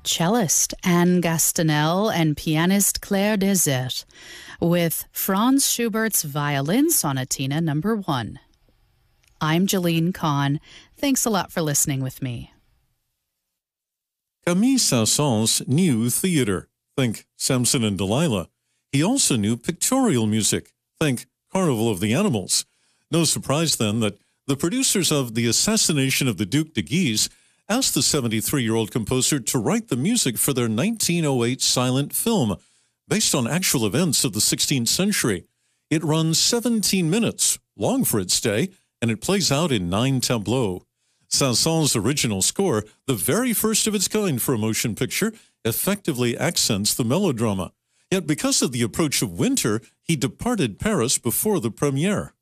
cellist Anne Gastanel and pianist Claire Desert with Franz Schubert's Violin Sonatina No. 1. I'm Jeline Kahn. Thanks a lot for listening with me. Camille Saint-Saëns knew theater. Think Samson and Delilah. He also knew pictorial music. Think Carnival of the Animals. No surprise, then, that the producers of The Assassination of the Duc de Guise asked the 73-year-old composer to write the music for their 1908 silent film, based on actual events of the 16th century. It runs 17 minutes, long for its day, and it plays out in 9 tableaux. Saint-Saëns' original score, the very first of its kind for a motion picture, effectively accents the melodrama. Yet because of the approach of winter, he departed Paris before the premiere.